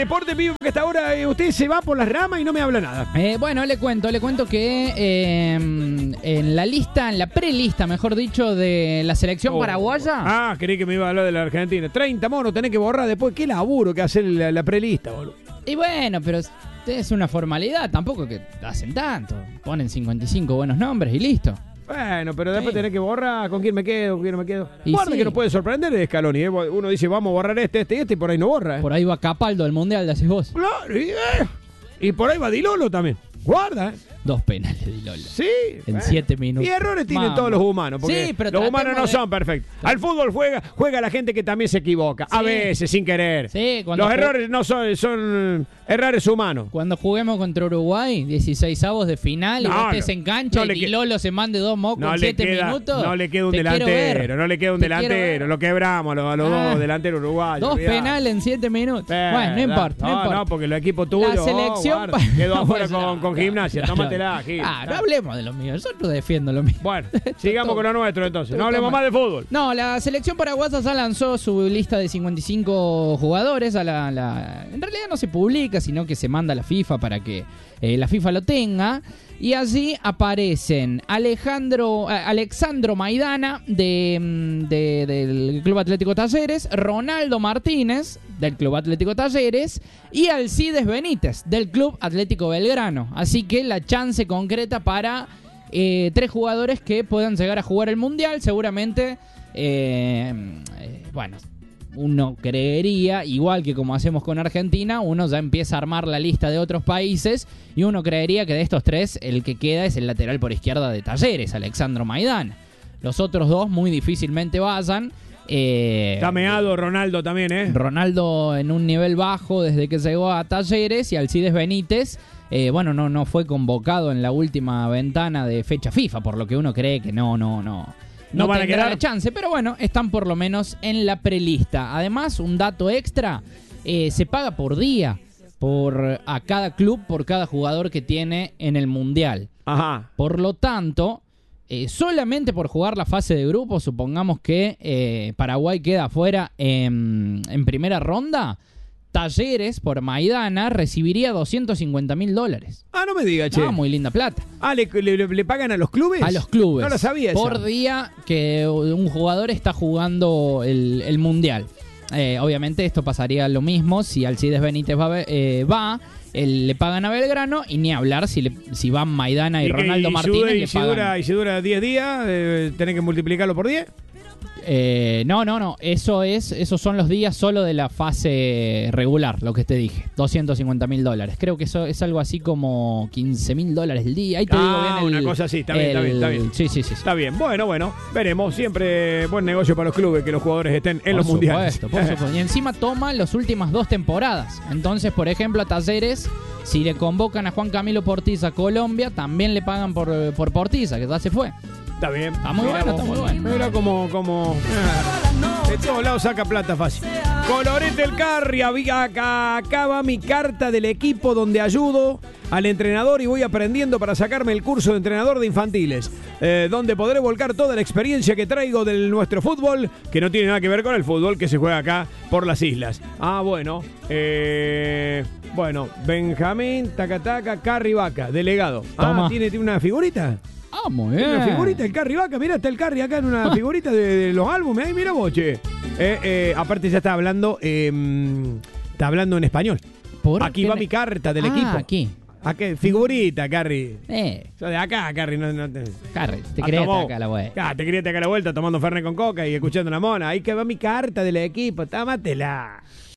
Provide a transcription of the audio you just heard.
deporte vivo que hasta ahora usted se va por las ramas y no me habla nada. Bueno, le cuento que en la lista, en la prelista, mejor dicho, de la selección paraguaya. Creí que me iba a hablar de la Argentina. 30 monos tenés que borrar después. Qué laburo que hacer la prelista, boludo. Y bueno, pero es una formalidad, tampoco que hacen tanto. Ponen 55 buenos nombres y listo. Bueno, pero después tenés que borrar con quién me quedo, Y Guarda sí. que nos puede sorprender de Scaloni, ¿eh? Uno dice, vamos a borrar este y por ahí no borra, ¿eh? Por ahí va Capaldo del Mundial, decís vos. Claro, y por ahí va Di Lolo también. Guarda, ¿eh? 2 penales de Lolo. Sí. En 7 minutos. Y errores tienen Mamá. todos los humanos, porque Sí, pero los humanos no tratemos de- son perfectos. Al fútbol juega la gente que también se equivoca, a Sí. veces, sin querer. Sí, cuando Los jug- errores no son errores humanos. Cuando juguemos contra Uruguay, 16avos de final, y No, usted se engancha no y le Di que- Lolo se mande 2 mocos No en le 7 queda, minutos. no le queda un Te quiero delantero, ver. no le queda un Te quiero delantero, ver. lo quebramos a los dos delanteros uruguayos. 2 olvidate. penales en 7 minutos. Bueno, no importa. No, porque el equipo tuyo La selección quedó afuera No, con Gimnasia. no, Tómatela, Gil. no hablemos de lo mío. Nosotros defiendo lo mío. Bueno, sigamos con lo nuestro entonces. No Todo hablemos mal. más de fútbol. No, la selección paraguaya ya lanzó su lista de 55 jugadores. En realidad no se publica, sino que se manda a la FIFA para que la FIFA lo tenga. Y allí aparecen Alexandro Maidana del Club Atlético Talleres, Ronaldo Martínez del Club Atlético Talleres y Alcides Benítez del Club Atlético Belgrano. Así que la chance concreta para 3 jugadores que puedan llegar a jugar el Mundial. Seguramente, bueno, uno creería, igual que como hacemos con Argentina, uno ya empieza a armar la lista de otros países y uno creería que de estos 3 el que queda es el lateral por izquierda de Talleres, Alexandro Maidana. Los otros 2 muy difícilmente vayan. Está meado Ronaldo también, ¿eh? Ronaldo en un nivel bajo desde que llegó a Talleres, y Alcides Benítez, bueno, no fue convocado en la última ventana de fecha FIFA, por lo que uno cree que no van a tendrá quedar. la chance, pero bueno, están por lo menos en la prelista. Además, un dato extra, se paga por día a cada club por cada jugador que tiene en el Mundial. Ajá. Por lo tanto, solamente por jugar la fase de grupo, supongamos que Paraguay queda afuera en primera ronda, Talleres por Maidana recibiría $250.000. Ah, no me diga, che. Muy linda plata. Ah, ¿le pagan a los clubes? A los clubes. No lo sabía esa. Por día que un jugador está jugando el Mundial. Obviamente esto pasaría lo mismo si Alcides Benítez le pagan a Belgrano, y ni hablar si van Maidana y Ronaldo Martínez le pagan. Y si dura 10 días, tenés que multiplicarlo por 10. No. Esos son los días solo de la fase regular, lo que te dije. $250.000. Creo que eso es algo así como $15.000 el día. Ahí te digo bien una cosa así, está bien. Sí. Está bien, bueno, veremos. Siempre buen negocio para los clubes que los jugadores estén en los mundiales. Por supuesto. Y encima toma las últimas 2 temporadas. Entonces, por ejemplo, a Talleres, si le convocan a Juan Camilo Portiza a Colombia, también le pagan por Portiza, que ya se fue. Está bien. Está muy bueno. Mira como de todos lados saca plata fácil. Colorete el Carri, acá va mi carta del equipo donde ayudo al entrenador y voy aprendiendo para sacarme el curso de entrenador de infantiles, donde podré volcar toda la experiencia que traigo de nuestro fútbol, que no tiene nada que ver con el fútbol que se juega acá por las islas. Bueno, Benjamín Tacataca Carri Vaca, delegado. Toma. ¿Tiene una figurita? Muy bien. Una figurita, el Carri Vaca, mirá, está el Carri acá en una figurita de los álbumes, ahí mira vos, che. Aparte ya está hablando en español. Aquí va mi carta del equipo. Aquí. Figurita, Carri. Sos de acá, Carri. Carri, te crees acá la wey. Te querías acá a la vuelta tomando Fernet con coca y escuchando la mona. Ahí que va mi carta del equipo, tómatela.